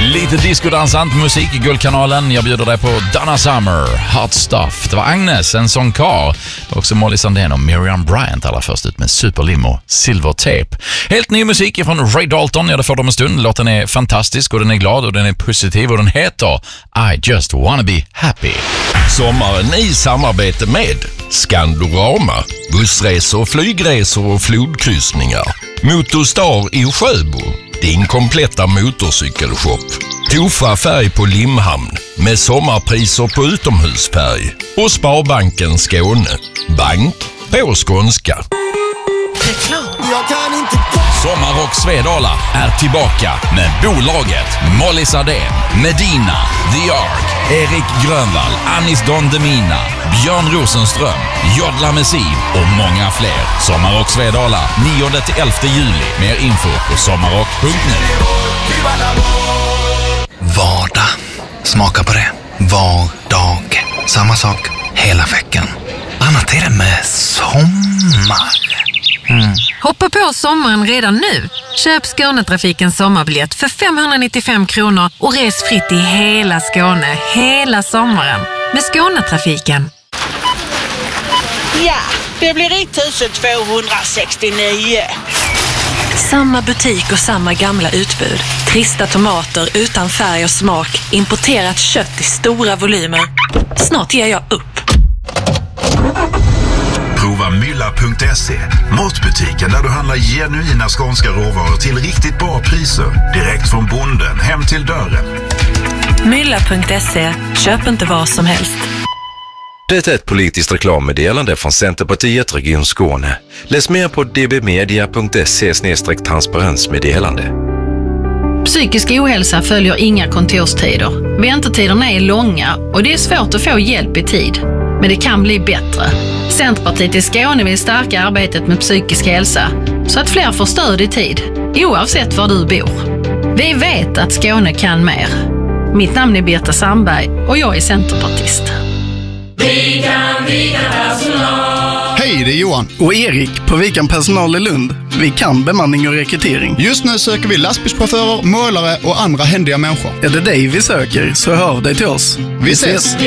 Lite discodansant musik i Guldkanalen. Jag bjuder dig på Donna Summer, Hot Stuff. Det var Agnes, en sån kar. Också Molly Sandén och Miriam Bryant allra först ut med Superlimo, Silver Tape. Helt ny musik från Ray Dalton. Ja, det får de en stund. Låten är fantastisk och den är glad och den är positiv och den heter I Just Wanna Be Happy. Sommaren i samarbete med Skandorama, bussresor, flygresor och flodkryssningar. Motorstar i Sjöbo, din kompletta motorcykelshop. Tofa färg på Limhamn med sommarpriser på utomhusfärg. Och Sparbanken Skåne, bank på skånska. Sommarrock Svedala är tillbaka med bolaget Molly Sandén, Medina, The Ark, Erik Grönvall, Anis Don Demina, Björn Rosenström, Jodla Messiv och många fler. Sommarrock Svedala 9-11 juli. Mer info på sommarrock.nu. Vardag. Smaka på det. Var dag. Samma sak hela veckan. Annat är det med sommar. Hoppa på sommaren redan nu. Köp Skånetrafikens sommarbiljett för 595 kronor och res fritt i hela Skåne hela sommaren med Skånetrafiken. Ja, det blir 1269. Samma butik och samma gamla utbud. Trista tomater utan färg och smak. Importerat kött i stora volymer. Snart ger jag upp. Prova mylla.se, matbutiken där du handlar genuina skånska råvaror till riktigt bra priser. Direkt från bonden hem till dörren. Mylla.se, köp inte vad som helst. Det är ett politiskt reklammeddelande från Centerpartiet Region Skåne. Läs mer på dbmedia.se/transparensmeddelande. Psykisk ohälsa följer inga kontorstider. Väntetiderna är långa och det är svårt att få hjälp i tid. Men det kan bli bättre. Centerpartiet i Skåne vill stärka arbetet med psykisk hälsa så att fler får stöd i tid, oavsett var du bor. Vi vet att Skåne kan mer. Mitt namn är Birta Sandberg och jag är centerpartist. Vi kan personal. Hej, det är Johan och Erik på Vikan Personal i Lund. Vi kan bemanning och rekrytering. Just nu söker vi lastbilschaufförer, målare och andra händiga människor. Är det dig vi söker så hör dig till oss. Vi ses!